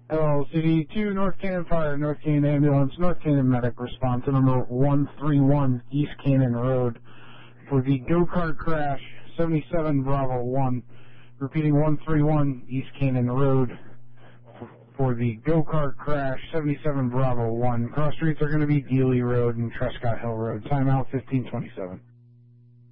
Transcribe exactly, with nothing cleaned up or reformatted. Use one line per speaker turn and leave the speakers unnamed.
L C D two, North Cannon Fire, North Cannon Ambulance, North Cannon Medic response to number one three one East Cannon Road for the go-kart crash, seventy-seven Bravo one. Repeating, one three one East Cannon Road for the go-kart crash, seventy-seven Bravo one. Cross streets are going to be Dealey Road and Trescott Hill Road. Timeout fifteen twenty-seven.